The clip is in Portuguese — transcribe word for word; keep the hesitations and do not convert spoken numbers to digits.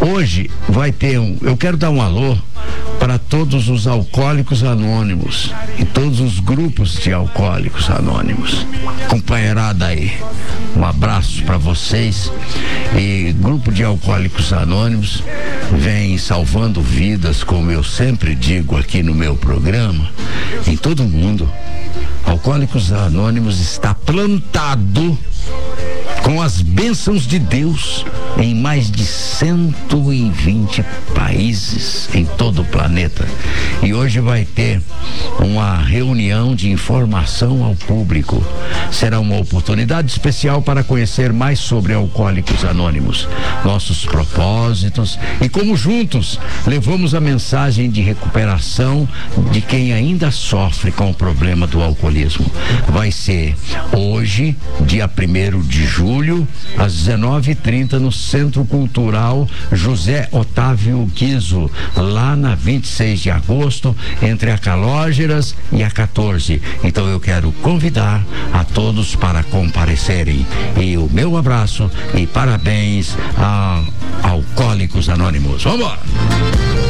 Hoje vai ter um, eu quero dar um alô para todos os alcoólicos anônimos e todos os grupos de alcoólicos anônimos. Companheirada aí, um abraço para vocês. E grupo de alcoólicos anônimos vem salvando vidas, como eu sempre digo aqui no meu programa, em todo mundo. Alcoólicos Anônimos está plantado com as bênçãos de Deus em mais de cento e vinte países em todo o planeta. E hoje vai ter uma reunião de informação ao público. Será uma oportunidade especial para conhecer mais sobre Alcoólicos Anônimos, nossos propósitos e como juntos levamos a mensagem de recuperação de quem ainda sofre com o problema do alcoolismo. Vai ser hoje, dia primeiro de julho, às dezenove e trinta, no Centro Cultural José Otávio Guizzo, lá na vinte e seis de agosto, entre a Calógeras e a quatorze. Então eu quero convidar a todos para comparecerem. E o meu abraço e parabéns a Alcoólicos Anônimos. Vamos embora!